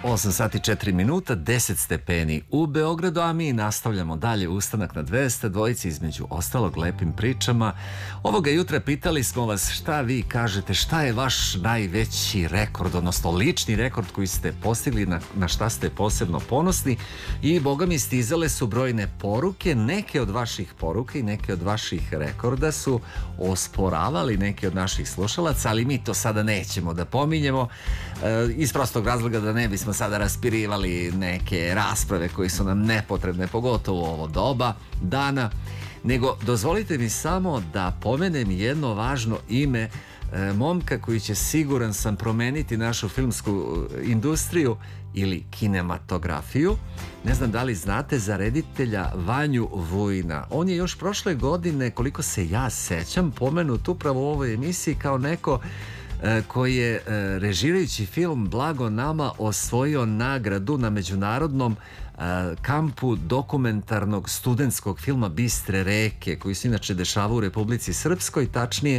8 sati 4 minuta, 10 stepeni u Beogradu, a mi nastavljamo dalje ustanak na 200, dvojici između ostalog lepim pričama. Ovoga jutra pitali smo vas šta vi kažete, šta je vaš najveći rekord, odnosno lični rekord koji ste postigli, na šta ste posebno ponosni, i boga mi stizale su brojne poruke. Neke od vaših poruka i neke od vaših rekorda su osporavali neki od naših slušalaca, ali mi to sada nećemo da pominjemo iz prostog razloga da ne bismo sada raspirivali neke rasprave koje su nam nepotrebne, pogotovo u ovo doba dana, nego dozvolite mi samo da pomenem jedno važno ime momka koji će, siguran sam, promeniti našu filmsku industriju ili kinematografiju. Ne znam da li znate za reditelja Vanju Vujina. On je još prošle godine, koliko se ja sećam, pomenut upravo u ovoj emisiji kao neko koji je režirajući film Blago nama osvojio nagradu na međunarodnom kampu dokumentarnog studentskog filma Bistre reke, koji se inače dešava u Republici Srpskoj. Tačnije,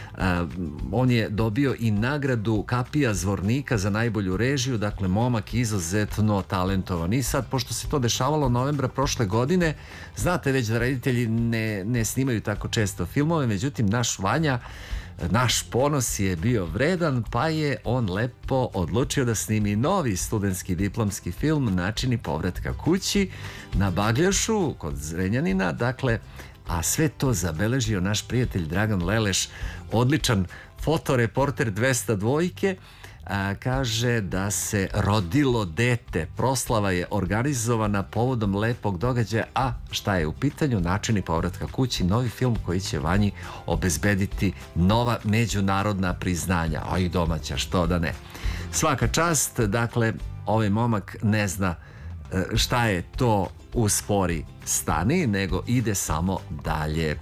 on je dobio i nagradu Kapija Zvornika za najbolju režiju. Dakle, momak izuzetno talentovan. I sad, pošto se to dešavalo novembra prošle godine, znate već da reditelji ne snimaju tako često filmove, međutim naš Vanja, naš ponos, je bio vredan, pa je on lepo odlučio da snimi novi studentski diplomski film Načini povratka kući na Bagljašu kod Zrenjanina. Dakle, a sve to zabeležio naš prijatelj Dragan Leleš, odličan fotoreporter 202. Kaže da se rodilo dete. Proslava je organizovana povodom lepog događaja. A šta je u pitanju? Načini povratka kući, novi film koji će Vanji obezbediti nova međunarodna priznanja, a i domaća, što da ne. Svaka čast. Dakle, ovaj momak ne zna šta je to uspori stani, nego ide samo dalje.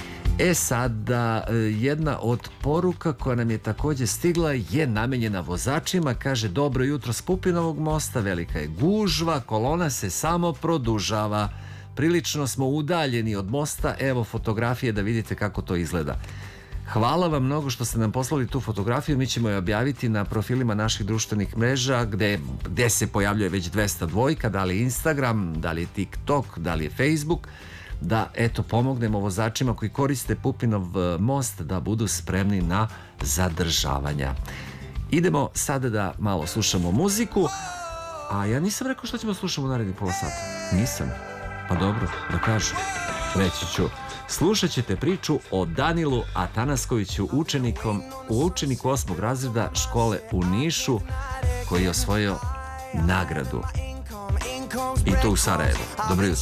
Sada, jedna od poruka koja nam je također stigla je namenjena vozačima. Kaže: dobro jutro s Pupinovog mosta, velika je gužva, kolona se samo produžava, prilično smo udaljeni od mosta, evo fotografije da vidite kako to izgleda. Hvala vam mnogo što ste nam poslali tu fotografiju, mi ćemo je objaviti na profilima naših društvenih mreža gde se pojavljuje već 202, da li Instagram, da li je TikTok, da li je Facebook, da eto pomognemo vozačima koji koriste Pupinov most da budu spremni na zadržavanja. Idemo sada da malo slušamo muziku. A ja nisam rekao što ćemo slušati u narednih pola sata. Nisam. Pa dobro, da kažem. Reći ću. Slušat ćete priču o Danilu Atanaskoviću, učeniku 8. razreda škole u Nišu, koji je osvojio nagradu. I to u Sarajevu. Dobro jutro.